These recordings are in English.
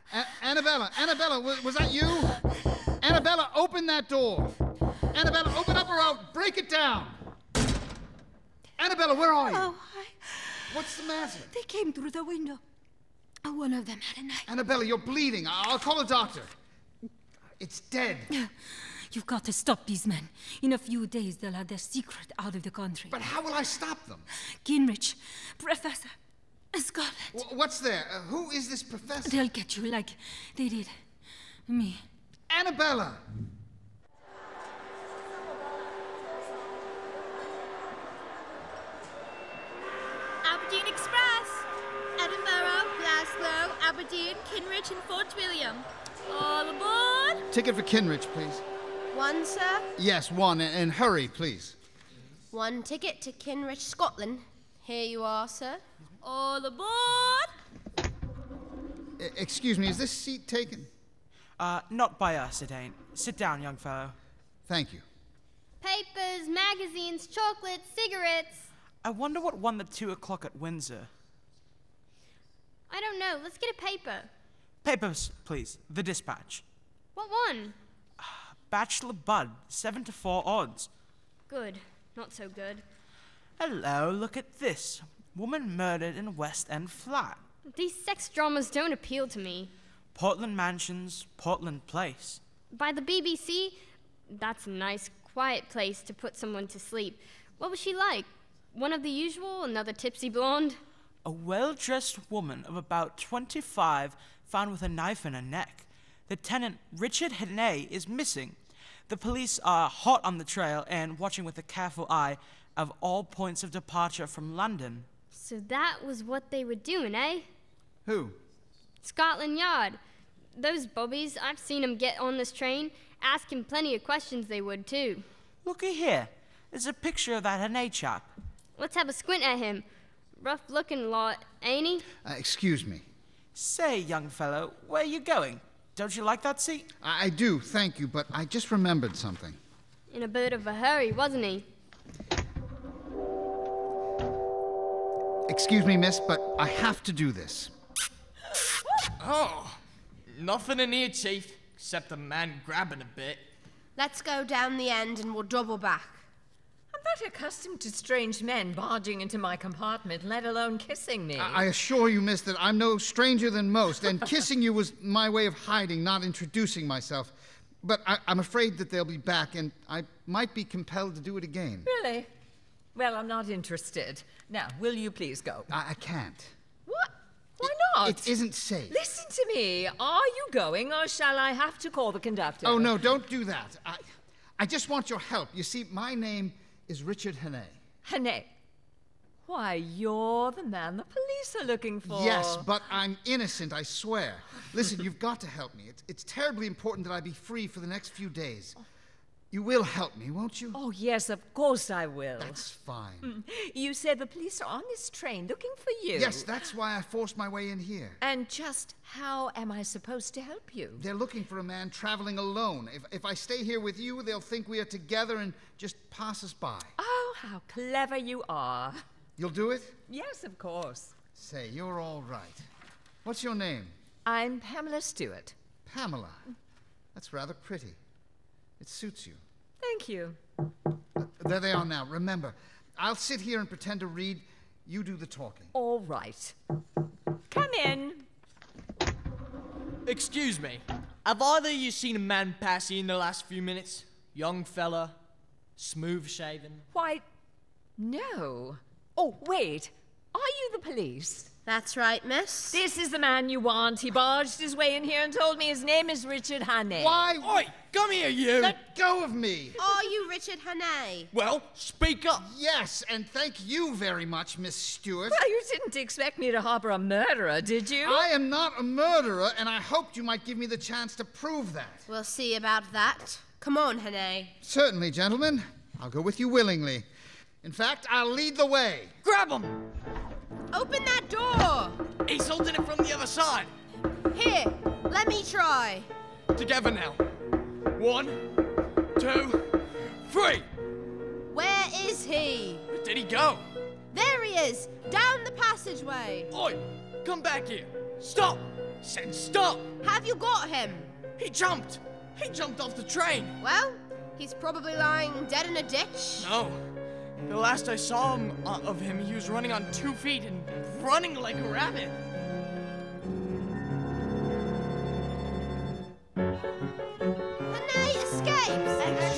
Annabella, was that you? Annabella, open that door. Annabella, open up or I'll break it down. Annabella, where are you? Oh, What's the matter? They came through the window. One of them had a knife. Annabella, you're bleeding. I'll call a doctor. It's dead. You've got to stop these men. In a few days, they'll have their secret out of the country. But how will I stop them? Kinrich, Professor Scarlet. What's there? Who is this professor? They'll get you like they did me. Annabella! Aberdeen Express! Edinburgh, Glasgow, Aberdeen, Kinrich and Fort William. All aboard! Ticket for Kinrich, please. One, sir? Yes, one, and hurry, please. One ticket to Kinrich, Scotland. Here you are, sir. All aboard! Excuse me, is this seat taken? Not by us, it ain't. Sit down, young fellow. Thank you. Papers, magazines, chocolates, cigarettes. I wonder what won the 2 o'clock at Windsor. I don't know. Let's get a paper. Papers, please. The Dispatch. What one? Bachelor Bud, 7 to 4 odds. Good. Not so good. Hello, look at this. Woman murdered in West End flat. These sex dramas don't appeal to me. Portland Mansions, Portland Place. By the BBC? That's a nice, quiet place to put someone to sleep. What was she like? One of the usual? Another tipsy blonde? A well-dressed woman of about 25 found with a knife in her neck. The tenant, Richard Hannay, is missing. The police are hot on the trail and watching with a careful eye of all points of departure from London. So that was what they were doing, eh? Who? Scotland Yard. Those bobbies, I've seen them get on this train. Ask him plenty of questions they would, too. Looky here. There's a picture of that Hannay chap. Let's have a squint at him. Rough-looking lot, ain't he? Excuse me. Say, young fellow, where you going? Don't you like that seat? I do, thank you, but I just remembered something. In a bit of a hurry, wasn't he? Excuse me, miss, but I have to do this. Oh, nothing in here, Chief, except a man grabbing a bit. Let's go down the end and we'll double back. I'm not accustomed to strange men barging into my compartment, let alone kissing me. I assure you, miss, that I'm no stranger than most, and kissing you was my way of hiding, not introducing myself. But I'm afraid that they'll be back, and I might be compelled to do it again. Really? Well, I'm not interested. Now, will you please go? I can't. What? Why not? It isn't safe. Listen to me. Are you going, or shall I have to call the conductor? Oh, no, don't do that. I just want your help. You see, my name is Richard Hannay. Hannay? Why, you're the man the police are looking for. Yes, but I'm innocent, I swear. Listen, you've got to help me. It's terribly important that I be free for the next few days. You will help me, won't you? Oh, yes, of course I will. That's fine. You said the police are on this train looking for you. Yes, that's why I forced my way in here. And just how am I supposed to help you? They're looking for a man traveling alone. If I stay here with you, they'll think we are together and just pass us by. Oh, how clever you are. You'll do it? Yes, of course. Say, you're all right. What's your name? I'm Pamela Stewart. Pamela. That's rather pretty. It suits you. Thank you. There they are now. Remember, I'll sit here and pretend to read. You do the talking. All right. Come in. Excuse me, have either of you seen a man pass here in the last few minutes? Young fella, smooth-shaven? Why, no. Oh, wait. Are you the police? That's right, miss. This is the man you want. He barged his way in here and told me his name is Richard Hannay. Why? Oi, come here, you! Let go of me! Are you Richard Hannay? Well, speak up! Yes, and thank you very much, Miss Stewart. Well, you didn't expect me to harbor a murderer, did you? I am not a murderer, and I hoped you might give me the chance to prove that. We'll see about that. Come on, Hannay. Certainly, gentlemen. I'll go with you willingly. In fact, I'll lead the way. Grab him! Open that door! He's holding it from the other side. Here, let me try. Together now. 1, 2, 3! Where is he? Where did he go? There he is, down the passageway. Oi, come back here. Stop! Said stop! Have you got him? He jumped! He jumped off the train! Well, he's probably lying dead in a ditch. No. The last I saw of him, he was running on 2 feet and running like a rabbit. Hannay escapes!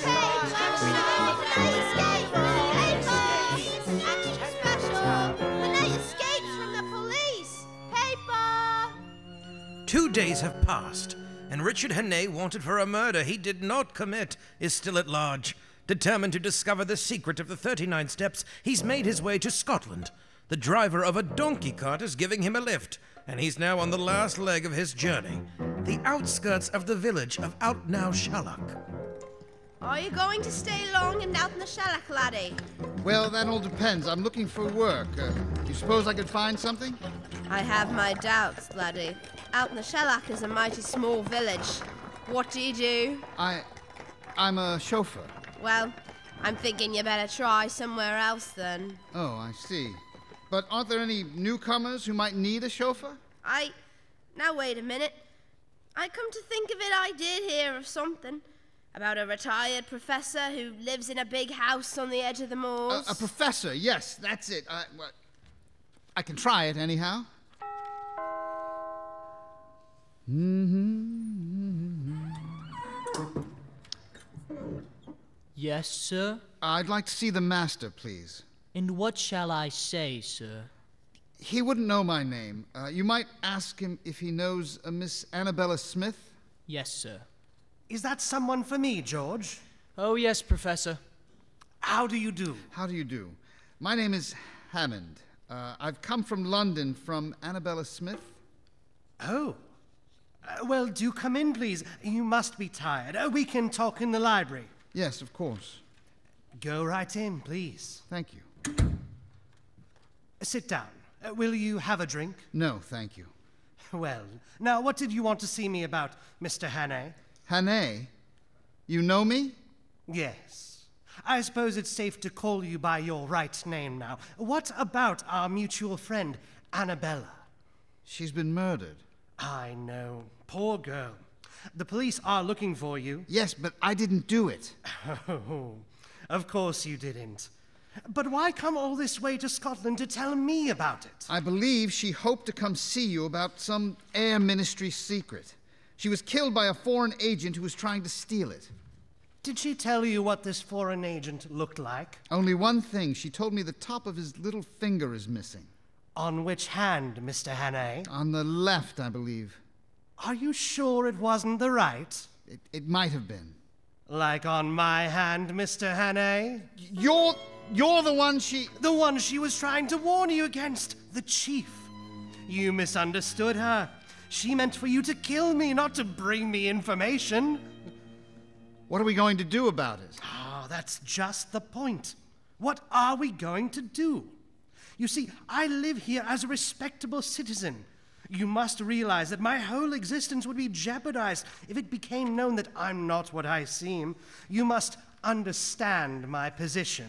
Extra special! Hannay escapes from the police! Paper! 2 days have passed, and Richard Hannay, wanted for a murder he did not commit, is still at large. Determined to discover the secret of the 39 steps, he's made his way to Scotland. The driver of a donkey cart is giving him a lift, and he's now on the last leg of his journey, the outskirts of the village of Outnow-Shallock. Are you going to stay long in Outnow-Shallock, laddie? Well, that all depends. I'm looking for work. You suppose I could find something? I have my doubts, laddie. Outnow-Shallock is a mighty small village. What do you do? I'm a chauffeur. Well, I'm thinking you better try somewhere else then. Oh, I see. But aren't there any newcomers who might need a chauffeur? Now wait a minute. I come to think of it, I did hear of something. About a retired professor who lives in a big house on the edge of the moors. A professor, yes, that's it. I can try it anyhow. Yes, sir? I'd like to see the master, please. And what shall I say, sir? He wouldn't know my name. You might ask him if he knows a Miss Annabella Smith? Yes, sir. Is that someone for me, George? Oh, yes, Professor. How do you do? How do you do? My name is Hammond. I've come from London from Annabella Smith. Oh. Well, do come in, please. You must be tired. We can talk in the library. Yes, of course. Go right in, please. Thank you. Sit down. Will you have a drink? No, thank you. Well, now what did you want to see me about, Mr. Hannay? Hannay? You know me? Yes. I suppose it's safe to call you by your right name now. What about our mutual friend, Annabella? She's been murdered. I know. Poor girl. The police are looking for you. Yes, but I didn't do it. Oh, of course you didn't. But why come all this way to Scotland to tell me about it? I believe she hoped to come see you about some Air Ministry secret. She was killed by a foreign agent who was trying to steal it. Did she tell you what this foreign agent looked like? Only one thing. She told me the top of his little finger is missing. On which hand, Mr. Hannay? On the left, I believe. Are you sure it wasn't the right? It might have been. Like on my hand, Mr. Hannay? You're the one she... The one she was trying to warn you against, the chief. You misunderstood her. She meant for you to kill me, not to bring me information. What are we going to do about it? Oh, that's just the point. What are we going to do? You see, I live here as a respectable citizen. You must realize that my whole existence would be jeopardized if it became known that I'm not what I seem. You must understand my position.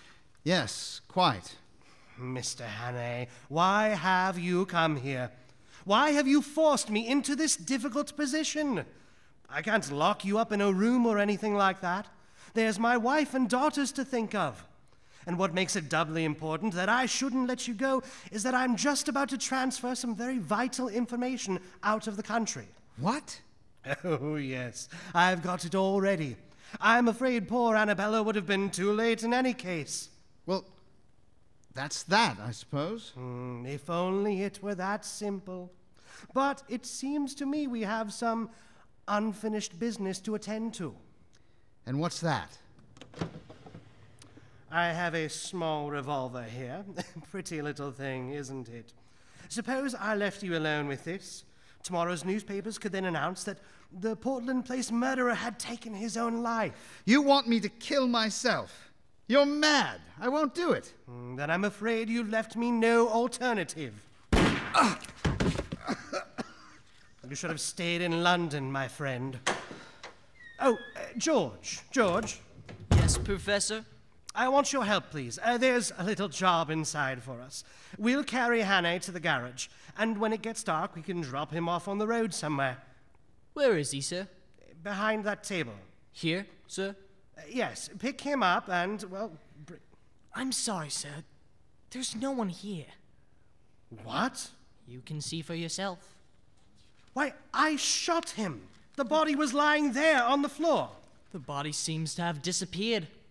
Yes, quite. Mr. Hannay, why have you come here? Why have you forced me into this difficult position? I can't lock you up in a room or anything like that. There's my wife and daughters to think of. And what makes it doubly important that I shouldn't let you go is that I'm just about to transfer some very vital information out of the country. What? Oh, yes. I've got it all ready. I'm afraid poor Annabella would have been too late in any case. Well, that's that, I suppose. If only it were that simple. But it seems to me we have some unfinished business to attend to. And what's that? I have a small revolver here. Pretty little thing, isn't it? Suppose I left you alone with this. Tomorrow's newspapers could then announce that the Portland Place murderer had taken his own life. You want me to kill myself? You're mad. I won't do it. Then I'm afraid you've left me no alternative. You should have stayed in London, my friend. Oh, George. Yes, Professor? I want your help, please. There's a little job inside for us. We'll carry Hannay to the garage, and when it gets dark, we can drop him off on the road somewhere. Where is he, sir? Behind that table. Here, sir? Yes, pick him up and, well... I'm sorry, sir. There's no one here. What? You can see for yourself. Why, I shot him. The body was lying there on the floor. The body seems to have disappeared.